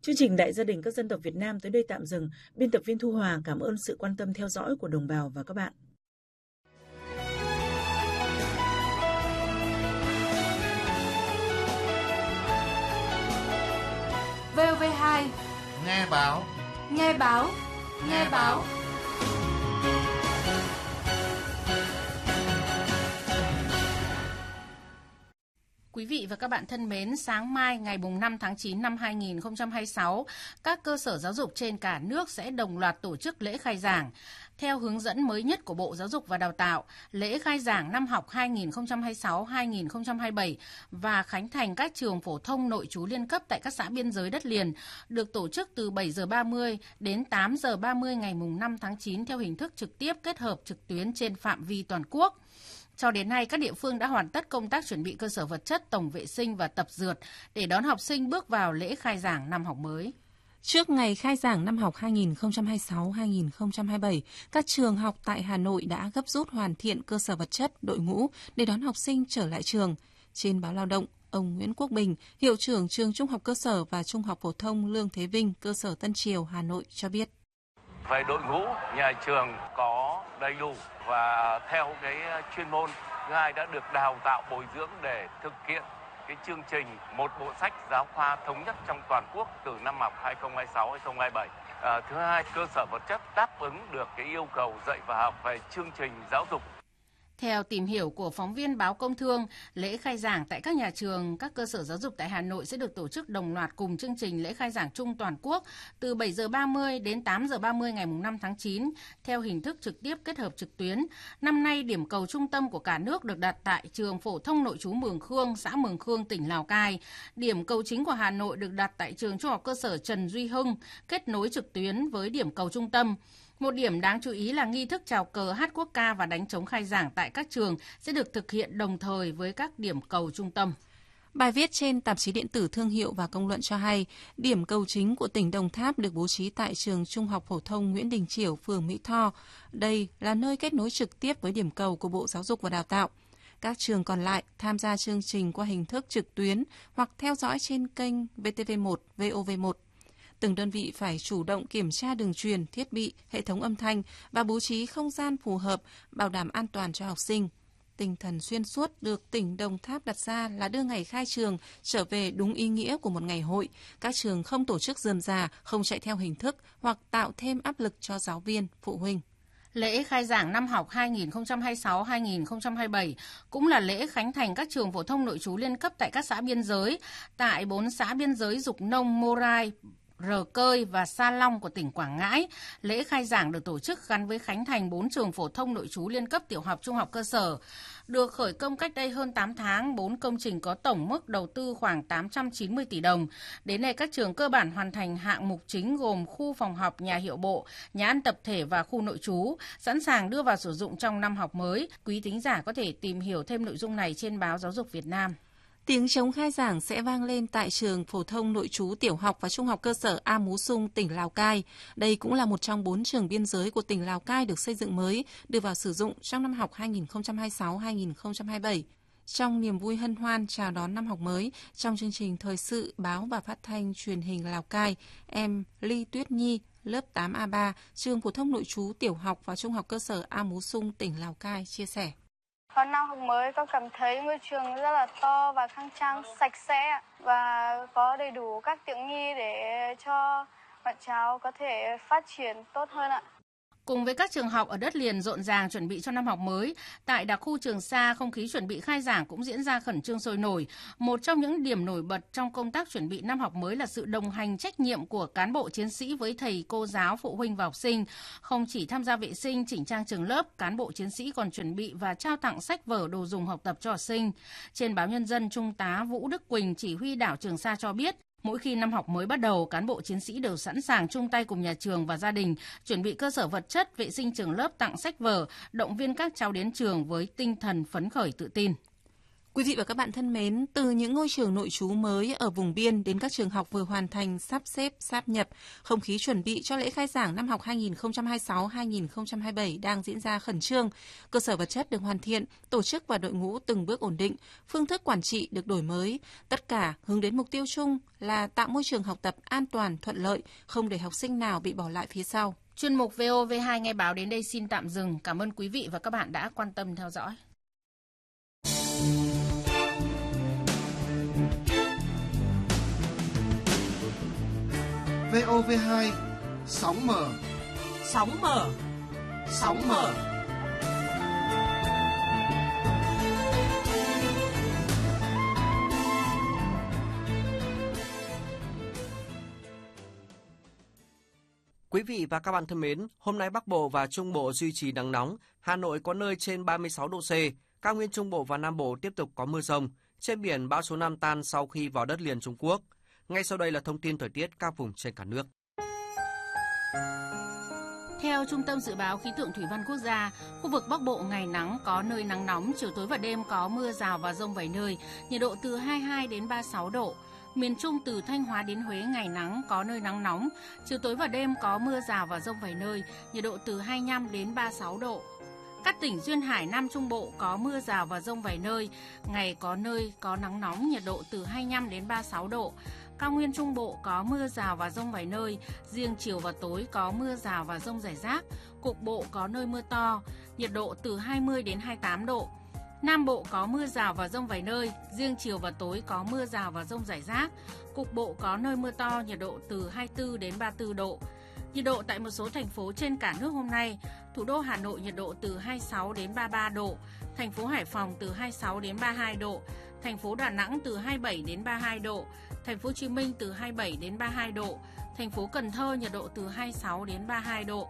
Chương trình Đại gia đình các dân tộc Việt Nam tới đây tạm dừng. Biên tập viên Thu Hòa cảm ơn sự quan tâm theo dõi của đồng bào và các bạn. VOV2 nghe báo, nghe báo, nghe báo. Quý vị và các bạn thân mến, sáng mai ngày 5 tháng 9 năm 2026, các cơ sở giáo dục trên cả nước sẽ đồng loạt tổ chức lễ khai giảng. Theo hướng dẫn mới nhất của Bộ Giáo dục và Đào tạo, lễ khai giảng năm học 2026-2027 và khánh thành các trường phổ thông nội trú liên cấp tại các xã biên giới đất liền được tổ chức từ 7 giờ 30 đến 8 giờ 30 ngày 5 tháng 9 theo hình thức trực tiếp kết hợp trực tuyến trên phạm vi toàn quốc. Cho đến nay, các địa phương đã hoàn tất công tác chuẩn bị cơ sở vật chất, tổng vệ sinh và tập dượt để đón học sinh bước vào lễ khai giảng năm học mới. Trước ngày khai giảng năm học 2026-2027, các trường học tại Hà Nội đã gấp rút hoàn thiện cơ sở vật chất, đội ngũ để đón học sinh trở lại trường. Trên báo Lao động, ông Nguyễn Quốc Bình, hiệu trưởng trường Trung học cơ sở và Trung học phổ thông Lương Thế Vinh, cơ sở Tân Triều, Hà Nội cho biết. Về đội ngũ, nhà trường có đầy đủ và theo cái chuyên môn, thứ hai đã được đào tạo bồi dưỡng để thực hiện cái chương trình một bộ sách giáo khoa thống nhất trong toàn quốc từ năm học 2026-2027. Thứ hai, cơ sở vật chất đáp ứng được cái yêu cầu dạy và học về chương trình giáo dục. Theo tìm hiểu của phóng viên Báo Công Thương, lễ khai giảng tại các nhà trường, các cơ sở giáo dục tại Hà Nội sẽ được tổ chức đồng loạt cùng chương trình lễ khai giảng chung toàn quốc từ 7 giờ 30 đến 8 giờ 30 ngày 5 tháng 9 theo hình thức trực tiếp kết hợp trực tuyến. Năm nay, điểm cầu trung tâm của cả nước được đặt tại trường phổ thông nội trú Mường Khương, xã Mường Khương, tỉnh Lào Cai. Điểm cầu chính của Hà Nội được đặt tại trường Trung học cơ sở Trần Duy Hưng, kết nối trực tuyến với điểm cầu trung tâm. Một điểm đáng chú ý là nghi thức chào cờ, hát quốc ca và đánh trống khai giảng tại các trường sẽ được thực hiện đồng thời với các điểm cầu trung tâm. Bài viết trên tạp chí điện tử Thương hiệu và Công luận cho hay, điểm cầu chính của tỉnh Đồng Tháp được bố trí tại trường Trung học phổ thông Nguyễn Đình Chiểu, phường Mỹ Tho. Đây là nơi kết nối trực tiếp với điểm cầu của Bộ Giáo dục và Đào tạo. Các trường còn lại tham gia chương trình qua hình thức trực tuyến hoặc theo dõi trên kênh VTV1, VOV1. Từng đơn vị phải chủ động kiểm tra đường truyền, thiết bị, hệ thống âm thanh và bố trí không gian phù hợp, bảo đảm an toàn cho học sinh. Tinh thần xuyên suốt được tỉnh Đồng Tháp đặt ra là đưa ngày khai trường trở về đúng ý nghĩa của một ngày hội. Các trường không tổ chức rườm rà, không chạy theo hình thức hoặc tạo thêm áp lực cho giáo viên, phụ huynh. Lễ khai giảng năm học 2026-2027 cũng là lễ khánh thành các trường phổ thông nội trú liên cấp tại các xã biên giới. Tại 4 xã biên giới Dục Nông, Morai, Rờ Cơi và Sa Long của tỉnh Quảng Ngãi, lễ khai giảng được tổ chức gắn với khánh thành 4 trường phổ thông nội trú liên cấp tiểu học, trung học cơ sở. Được khởi công cách đây hơn 8 tháng, 4 công trình có tổng mức đầu tư khoảng 890 tỷ đồng. Đến nay, các trường cơ bản hoàn thành hạng mục chính gồm khu phòng học, nhà hiệu bộ, nhà ăn tập thể và khu nội trú, sẵn sàng đưa vào sử dụng trong năm học mới. Quý thính giả có thể tìm hiểu thêm nội dung này trên báo Giáo dục Việt Nam. Tiếng trống khai giảng sẽ vang lên tại trường phổ thông nội trú tiểu học và trung học cơ sở A Mú Sung, tỉnh Lào Cai. Đây cũng là một trong 4 trường biên giới của tỉnh Lào Cai được xây dựng mới, đưa vào sử dụng trong năm học 2026-2027. Trong niềm vui hân hoan chào đón năm học mới, trong chương trình thời sự báo và phát thanh truyền hình Lào Cai, em Ly Tuyết Nhi, lớp 8A3, trường phổ thông nội trú tiểu học và trung học cơ sở A Mú Sung, tỉnh Lào Cai chia sẻ. Vào năm học mới, con cảm thấy ngôi trường rất là to và khang trang, sạch sẽ và có đầy đủ các tiện nghi để cho bọn cháu có thể phát triển tốt hơn ạ. Cùng với các trường học ở đất liền rộn ràng chuẩn bị cho năm học mới, tại đặc khu Trường Sa, không khí chuẩn bị khai giảng cũng diễn ra khẩn trương sôi nổi. Một trong những điểm nổi bật trong công tác chuẩn bị năm học mới là sự đồng hành trách nhiệm của cán bộ chiến sĩ với thầy, cô giáo, phụ huynh và học sinh. Không chỉ tham gia vệ sinh, chỉnh trang trường lớp, cán bộ chiến sĩ còn chuẩn bị và trao tặng sách vở, đồ dùng học tập cho học sinh. Trên báo Nhân dân, Trung tá Vũ Đức Quỳnh, chỉ huy đảo Trường Sa cho biết, mỗi khi năm học mới bắt đầu, cán bộ chiến sĩ đều sẵn sàng chung tay cùng nhà trường và gia đình, chuẩn bị cơ sở vật chất, vệ sinh trường lớp, tặng sách vở, động viên các cháu đến trường với tinh thần phấn khởi tự tin. Quý vị và các bạn thân mến, từ những ngôi trường nội trú mới ở vùng biên đến các trường học vừa hoàn thành sắp xếp, sáp nhập, không khí chuẩn bị cho lễ khai giảng năm học 2026-2027 đang diễn ra khẩn trương. Cơ sở vật chất được hoàn thiện, tổ chức và đội ngũ từng bước ổn định, phương thức quản trị được đổi mới. Tất cả hướng đến mục tiêu chung là tạo môi trường học tập an toàn, thuận lợi, không để học sinh nào bị bỏ lại phía sau. Chuyên mục VOV2 Nghe Báo đến đây xin tạm dừng. Cảm ơn quý vị và các bạn đã quan tâm theo dõi. VOV2 sóng mở. Sóng mở. Sóng mở. Quý vị và các bạn thân mến, hôm nay Bắc Bộ và Trung Bộ duy trì nắng nóng, Hà Nội có nơi trên 36 độ C, các nguyên Trung Bộ và Nam Bộ tiếp tục có mưa rông. Trên biển, bão số 5 tan sau khi vào đất liền Trung Quốc. Ngay sau đây là thông tin thời tiết các vùng trên cả nước. Theo Trung tâm Dự báo Khí tượng Thủy văn Quốc gia, khu vực Bắc Bộ ngày nắng có nơi nắng nóng, chiều tối và đêm có mưa rào và dông vài nơi, nhiệt độ từ 22 đến 36 độ. Miền Trung từ Thanh Hóa đến Huế ngày nắng có nơi nắng nóng, chiều tối và đêm có mưa rào và dông vài nơi, nhiệt độ từ 25 đến 36 độ. Các tỉnh duyên hải Nam Trung Bộ có mưa rào và dông vài nơi, ngày có nơi có nắng nóng, nhiệt độ từ 25 đến 36 độ. Cao nguyên Trung Bộ có mưa rào và dông vài nơi, riêng chiều và tối có mưa rào và dông rải rác, cục bộ có nơi mưa to, nhiệt độ từ 20 đến 28 độ. Nam Bộ có mưa rào và dông vài nơi, riêng chiều và tối có mưa rào và dông rải rác, cục bộ có nơi mưa to, nhiệt độ từ 24 đến 34 độ. Nhiệt độ tại một số thành phố trên cả nước hôm nay: thủ đô Hà Nội nhiệt độ từ 26 đến 33 độ, thành phố Hải Phòng từ 26 đến 32 độ, thành phố Đà Nẵng từ 27 đến 32 độ, thành phố Hồ Chí Minh từ 27 đến 32 độ, thành phố Cần Thơ nhiệt độ từ 26 đến 32 độ.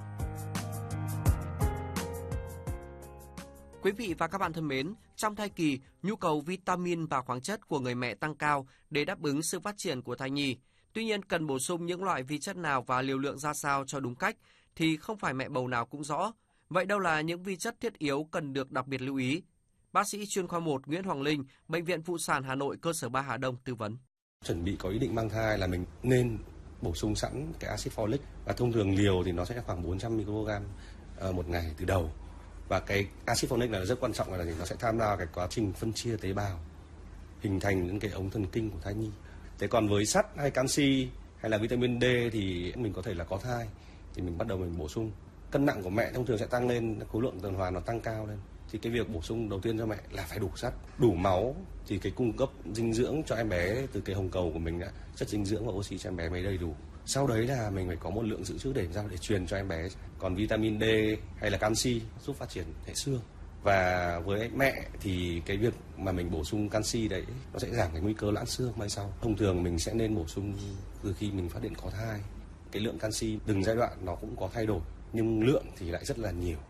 Quý vị và các bạn thân mến, trong thai kỳ, nhu cầu vitamin và khoáng chất của người mẹ tăng cao để đáp ứng sự phát triển của thai nhi. Tuy nhiên, cần bổ sung những loại vi chất nào và liều lượng ra sao cho đúng cách thì không phải mẹ bầu nào cũng rõ. Vậy đâu là những vi chất thiết yếu cần được đặc biệt lưu ý? Bác sĩ chuyên khoa 1 Nguyễn Hoàng Linh, Bệnh viện Phụ sản Hà Nội cơ sở 3 Hà Đông tư vấn. Chuẩn bị có ý định mang thai là mình nên bổ sung sẵn cái axit folic, và thông thường liều thì nó sẽ khoảng 400 microgram một ngày từ đầu. Và cái axit folic là rất quan trọng, là nó sẽ tham gia cái quá trình phân chia tế bào, hình thành những cái ống thần kinh của thai nhi. Thế còn với sắt hay canxi hay là vitamin D thì mình có thể là có thai thì mình bắt đầu mình bổ sung. Cân nặng của mẹ thông thường sẽ tăng lên, khối lượng tuần hoàn nó tăng cao lên. Thì cái việc bổ sung đầu tiên cho mẹ là phải đủ sắt, đủ máu, thì cái cung cấp dinh dưỡng cho em bé từ cái hồng cầu của mình đã chất dinh dưỡng và oxy cho em bé mới đầy đủ. Sau đấy là mình phải có một lượng dự trữ để làm sao để truyền cho em bé. Còn vitamin D hay là canxi giúp phát triển hệ xương. Và với mẹ thì cái việc mà mình bổ sung canxi đấy nó sẽ giảm cái nguy cơ giãn xương mai sau. Thông thường mình sẽ nên bổ sung từ khi mình phát hiện có thai. Cái lượng canxi từng giai đoạn nó cũng có thay đổi, nhưng lượng thì lại rất là nhiều.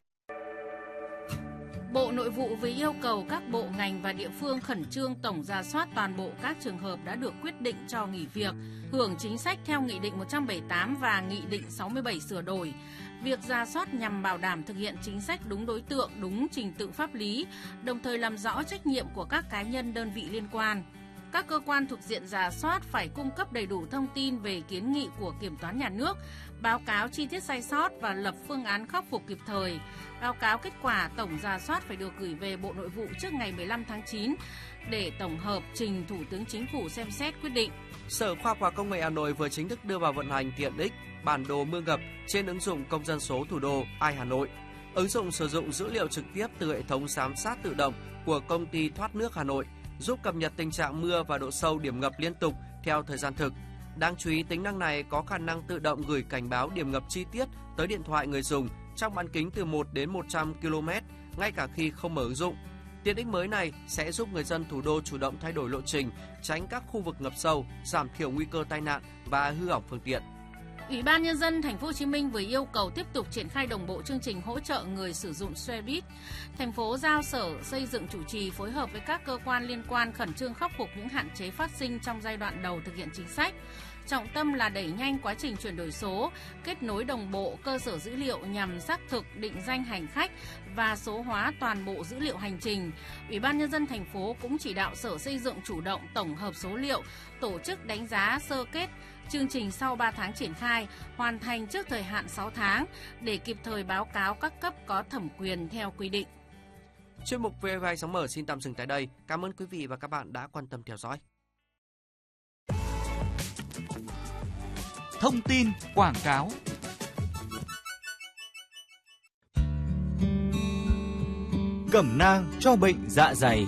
Bộ Nội vụ vừa yêu cầu các bộ ngành và địa phương khẩn trương tổng rà soát toàn bộ các trường hợp đã được quyết định cho nghỉ việc, hưởng chính sách theo Nghị định 178 và Nghị định 67 sửa đổi. Việc rà soát nhằm bảo đảm thực hiện chính sách đúng đối tượng, đúng trình tự pháp lý, đồng thời làm rõ trách nhiệm của các cá nhân đơn vị liên quan. Các cơ quan thuộc diện rà soát phải cung cấp đầy đủ thông tin về kiến nghị của Kiểm toán Nhà nước, báo cáo chi tiết sai sót và lập phương án khắc phục kịp thời. Báo cáo kết quả tổng rà soát phải được gửi về Bộ Nội vụ trước ngày 15 tháng 9 để tổng hợp trình Thủ tướng Chính phủ xem xét quyết định. Sở Khoa học và Công nghệ Hà Nội vừa chính thức đưa vào vận hành tiện ích bản đồ mưa ngập trên ứng dụng Công dân số thủ đô iHanoI. Ứng dụng sử dụng dữ liệu trực tiếp từ hệ thống giám sát tự động của Công ty Thoát nước Hà Nội, giúp cập nhật tình trạng mưa và độ sâu điểm ngập liên tục theo thời gian thực. Đáng chú ý, tính năng này có khả năng tự động gửi cảnh báo điểm ngập chi tiết tới điện thoại người dùng trong bán kính từ 1 đến 100 km, ngay cả khi không mở ứng dụng. Tiện ích mới này sẽ giúp người dân thủ đô chủ động thay đổi lộ trình, tránh các khu vực ngập sâu, giảm thiểu nguy cơ tai nạn và hư hỏng phương tiện. Ủy ban Nhân dân Thành phố Hồ Chí Minh vừa yêu cầu tiếp tục triển khai đồng bộ chương trình hỗ trợ người sử dụng xe buýt. Thành phố giao Sở Xây dựng chủ trì phối hợp với các cơ quan liên quan khẩn trương khắc phục những hạn chế phát sinh trong giai đoạn đầu thực hiện chính sách. trọng tâm là đẩy nhanh quá trình chuyển đổi số, kết nối đồng bộ cơ sở dữ liệu nhằm xác thực định danh hành khách và số hóa toàn bộ dữ liệu hành trình. Ủy ban Nhân dân thành phố cũng chỉ đạo Sở Xây dựng chủ động tổng hợp số liệu, tổ chức đánh giá sơ kết chương trình sau 3 tháng triển khai, hoàn thành trước thời hạn 6 tháng để kịp thời báo cáo các cấp có thẩm quyền theo quy định. Chuyên mục VOV24 xin tạm dừng tại đây. Cảm ơn quý vị và các bạn đã quan tâm theo dõi. Thông tin quảng cáo. Cẩm nang cho bệnh dạ dày.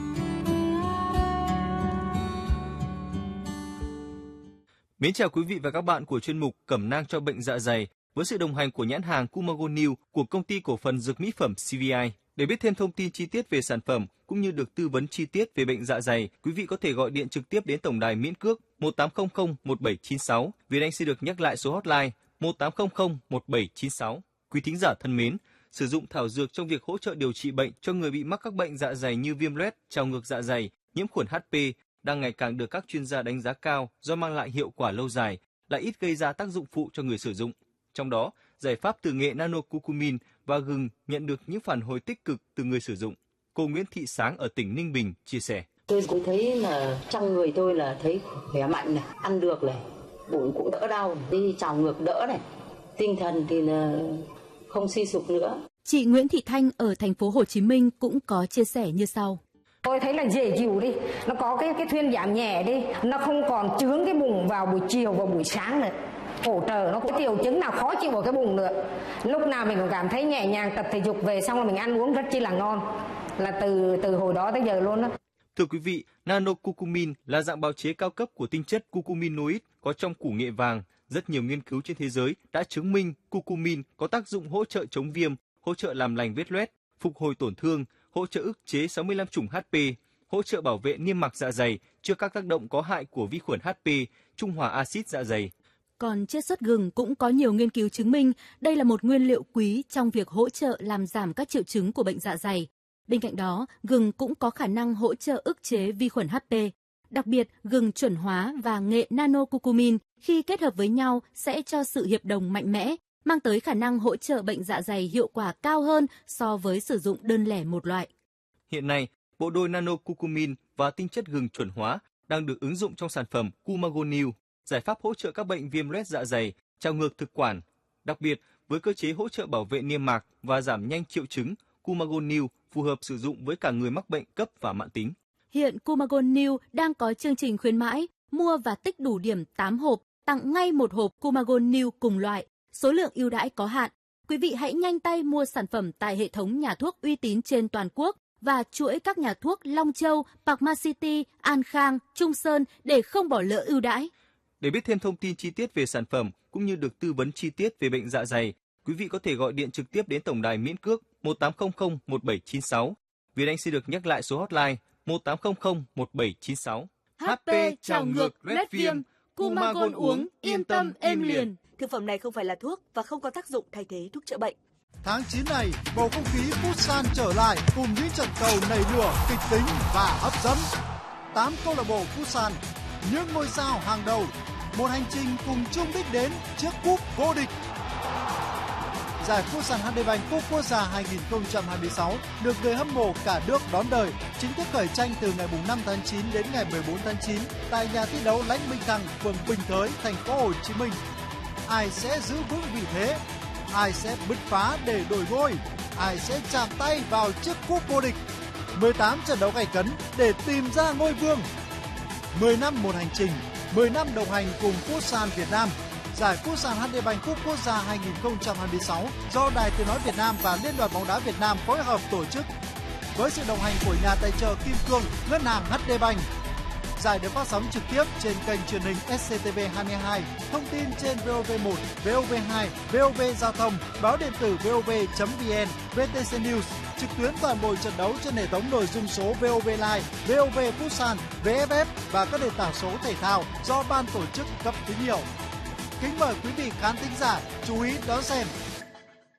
Mến chào quý vị và các bạn của chuyên mục Cẩm nang cho bệnh dạ dày với sự đồng hành của nhãn hàng Kumagon New của công ty cổ phần dược mỹ phẩm CVI. Để biết thêm thông tin chi tiết về sản phẩm cũng như được tư vấn chi tiết về bệnh dạ dày, quý vị có thể gọi điện trực tiếp đến tổng đài miễn cước 1800 1796. Việt Anh xin được nhắc lại số hotline 1800 1796. Quý thính giả thân mến, sử dụng thảo dược trong việc hỗ trợ điều trị bệnh cho người bị mắc các bệnh dạ dày như viêm loét, trào ngược dạ dày, nhiễm khuẩn HP đang ngày càng được các chuyên gia đánh giá cao do mang lại hiệu quả lâu dài, lại ít gây ra tác dụng phụ cho người sử dụng. Trong đó, giải pháp từ nghệ nano-curcumin và gừng nhận được những phản hồi tích cực từ người sử dụng. Cô Nguyễn Thị Sáng ở tỉnh Ninh Bình chia sẻ. Tôi cũng thấy là trong người tôi là thấy khỏe mạnh này, ăn được này, bụng cũng đỡ đau, đi trào ngược đỡ này, tinh thần thì là không suy sụp nữa. Chị Nguyễn Thị Thanh ở thành phố Hồ Chí Minh cũng có chia sẻ như sau. Tôi thấy là dễ chịu đi, nó có cái thuyên giảm nhẹ đi, nó không còn chướng cái bụng vào buổi chiều và buổi sáng nữa. Hỗ trợ nó có triệu chứng nào khó chịu ở cái bụng nữa. Lúc nào mình cũng cảm thấy nhẹ nhàng, tập thể dục về xong là mình ăn uống rất chi là ngon. Là từ hồi đó tới giờ luôn đó. Thưa quý vị, nano-curcumin là dạng bào chế cao cấp của tinh chất curcuminoid có trong củ nghệ vàng. Rất nhiều nghiên cứu trên thế giới đã chứng minh curcumin có tác dụng hỗ trợ chống viêm, hỗ trợ làm lành vết loét, phục hồi tổn thương, hỗ trợ ức chế 65 chủng HP, hỗ trợ bảo vệ niêm mạc dạ dày trước các tác động có hại của vi khuẩn HP, trung hòa axit dạ dày. Còn chiết xuất gừng cũng có nhiều nghiên cứu chứng minh đây là một nguyên liệu quý trong việc hỗ trợ làm giảm các triệu chứng của bệnh dạ dày. Bên cạnh đó, gừng cũng có khả năng hỗ trợ ức chế vi khuẩn HP. Đặc biệt, gừng chuẩn hóa và nghệ nano-curcumin khi kết hợp với nhau sẽ cho sự hiệp đồng mạnh mẽ, mang tới khả năng hỗ trợ bệnh dạ dày hiệu quả cao hơn so với sử dụng đơn lẻ một loại. Hiện nay, bộ đôi nano-curcumin và tinh chất gừng chuẩn hóa đang được ứng dụng trong sản phẩm Kumagon New, giải pháp hỗ trợ các bệnh viêm loét dạ dày, trào ngược thực quản. Đặc biệt, với cơ chế hỗ trợ bảo vệ niêm mạc và giảm nhanh triệu chứng, Kumagon New phù hợp sử dụng với cả người mắc bệnh cấp và mãn tính. Hiện Kumagon New đang có chương trình khuyến mãi, mua và tích đủ điểm 8 hộp, tặng ngay một hộp Kumagon New cùng loại. Số lượng ưu đãi có hạn. Quý vị hãy nhanh tay mua sản phẩm tại hệ thống nhà thuốc uy tín trên toàn quốc và chuỗi các nhà thuốc Long Châu, Parkmart City, An Khang, Trung Sơn để không bỏ lỡ ưu đãi. Để biết thêm thông tin chi tiết về sản phẩm cũng như được tư vấn chi tiết về bệnh dạ dày, quý vị có thể gọi điện trực tiếp đến tổng đài miễn cước 1800 1796. Việt Anh xin được nhắc lại số hotline 1800 1796. HP trào ngược, loét viêm, Kumagon uống yên tâm êm liền. Thực phẩm này không phải là thuốc và không có tác dụng thay thế thuốc chữa bệnh. Tháng 9 này, bầu không khí Futsal trở lại cùng những trận cầu nảy lửa, kịch tính và hấp dẫn. 8 câu lạc bộ Futsal, những ngôi sao hàng đầu, một hành trình cùng chung đích đến chiếc cúp vô địch. Giải Futsal HD Bank Cúp Quốc gia 2026 được người hâm mộ cả nước đón đời, chính thức khởi tranh từ ngày 5 tháng 9 đến ngày 14 tháng 9 tại nhà thi đấu Lãnh Minh Thăng, phường Bình Thới, thành phố Hồ Chí Minh. Ai sẽ giữ vững vị thế? Ai sẽ bứt phá để đổi ngôi? Ai sẽ chạm tay vào chiếc cúp vô địch? 18 trận đấu gay cấn để tìm ra ngôi vương. 10 năm một hành trình, 10 năm đồng hành cùng Futsal Việt Nam. Giải Futsal HD Bank Cúp Quốc gia 2026 do Đài Tiếng nói Việt Nam và Liên đoàn bóng đá Việt Nam phối hợp tổ chức. Với sự đồng hành của nhà tài trợ Kim Cương, Ngân hàng HD Bank. Giải được phát sóng trực tiếp trên kênh truyền hình SCTV22, thông tin trên VOV1, VOV2, VOV Giao thông, báo điện tử VOV.vn, VTC News, trực tuyến toàn bộ trận đấu trên hệ thống nội dung số VOV Live, VOV Futsal, VFF và các nền tảng số thể thao do ban tổ chức cấp tín hiệu. Kính mời quý vị khán thính giả chú ý đón xem